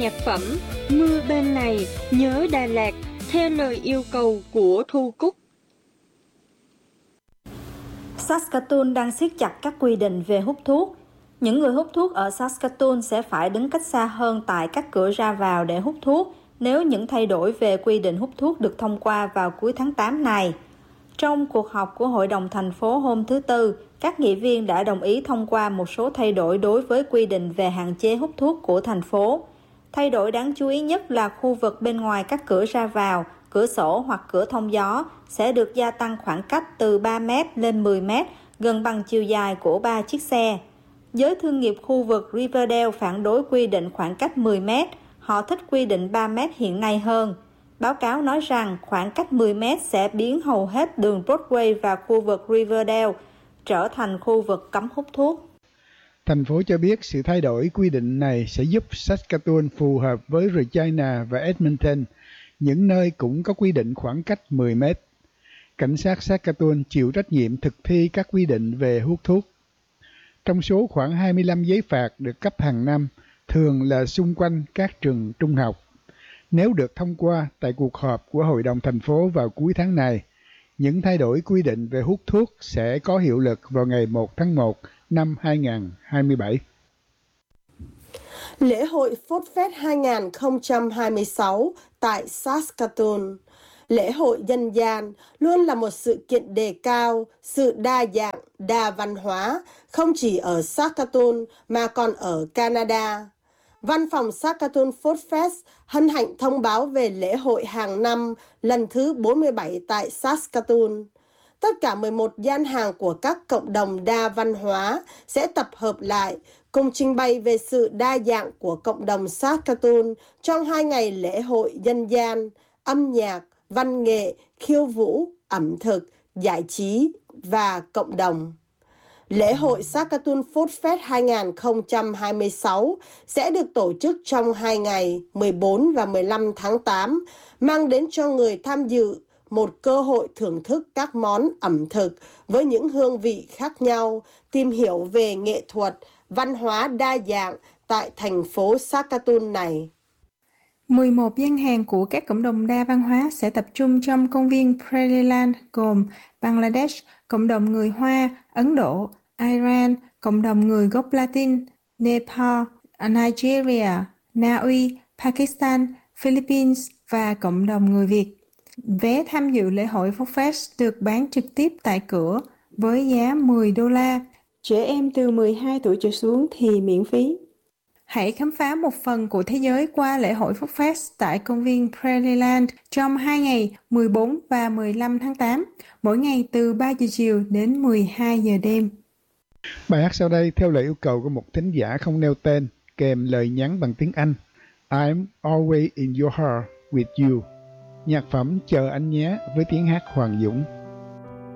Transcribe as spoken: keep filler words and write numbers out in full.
nhạc phẩm Mưa Bên Này Nhớ Đà Lạt theo lời yêu cầu của Thu Cúc. Saskatoon đang siết chặt các quy định về hút thuốc. Những người hút thuốc ở Saskatoon sẽ phải đứng cách xa hơn tại các cửa ra vào để hút thuốc nếu những thay đổi về quy định hút thuốc được thông qua vào cuối tháng tám này. Trong cuộc họp của Hội đồng thành phố hôm thứ Tư, các nghị viên đã đồng ý thông qua một số thay đổi đối với quy định về hạn chế hút thuốc của thành phố. Thay đổi đáng chú ý nhất là khu vực bên ngoài các cửa ra vào, cửa sổ hoặc cửa thông gió sẽ được gia tăng khoảng cách từ ba mét lên mười mét, gần bằng chiều dài của ba chiếc xe. Giới thương nghiệp khu vực Riverdale phản đối quy định khoảng cách mười mét, họ thích quy định ba mét hiện nay hơn. Báo cáo nói rằng khoảng cách mười mét sẽ biến hầu hết đường Broadway và khu vực Riverdale trở thành khu vực cấm hút thuốc. Thành phố cho biết sự thay đổi quy định này sẽ giúp Saskatoon phù hợp với Regina và Edmonton, những nơi cũng có quy định khoảng cách mười mét. Cảnh sát Saskatoon chịu trách nhiệm thực thi các quy định về hút thuốc. Trong số khoảng hai mươi lăm giấy phạt được cấp hàng năm, thường là xung quanh các trường trung học. Nếu được thông qua tại cuộc họp của Hội đồng thành phố vào cuối tháng này, những thay đổi quy định về hút thuốc sẽ có hiệu lực vào ngày một tháng một năm hai nghìn không trăm hai mươi bảy. Lễ hội Foodfest hai không hai sáu tại Saskatoon. Lễ hội dân gian luôn là một sự kiện đề cao sự đa dạng, đa văn hóa, không chỉ ở Saskatoon mà còn ở Canada. Văn phòng Saskatoon Food Fest hân hạnh thông báo về lễ hội hàng năm lần thứ bốn mươi bảy tại Saskatoon. Tất cả mười một gian hàng của các cộng đồng đa văn hóa sẽ tập hợp lại, cùng trình bày về sự đa dạng của cộng đồng Saskatoon trong hai ngày lễ hội dân gian, âm nhạc, văn nghệ, khiêu vũ, ẩm thực, giải trí và cộng đồng. Lễ hội Saskatoon Food Fest hai không hai sáu sẽ được tổ chức trong hai ngày mười bốn và mười lăm tháng tám, mang đến cho người tham dự một cơ hội thưởng thức các món ẩm thực với những hương vị khác nhau, tìm hiểu về nghệ thuật, văn hóa đa dạng tại thành phố Saskatoon này. mười một gian hàng của các cộng đồng đa văn hóa sẽ tập trung trong công viên Prairiland gồm Bangladesh, cộng đồng người Hoa, Ấn Độ, Iran, cộng đồng người gốc Latin, Nepal, Nigeria, Na Uy, Pakistan, Philippines và cộng đồng người Việt. Vé tham dự lễ hội Foodfest được bán trực tiếp tại cửa với giá mười đô la. Trẻ em từ mười hai tuổi trở xuống thì miễn phí. Hãy khám phá một phần của thế giới qua lễ hội Foodfest tại công viên Prairiland trong hai ngày mười bốn và mười lăm tháng tám, mỗi ngày từ ba giờ chiều đến mười hai giờ đêm. Bài hát sau đây theo lời yêu cầu của một thính giả không nêu tên, kèm lời nhắn bằng tiếng Anh. I'm always in your heart with you. Nhạc phẩm Chờ Anh Nhé với tiếng hát Hoàng Dũng.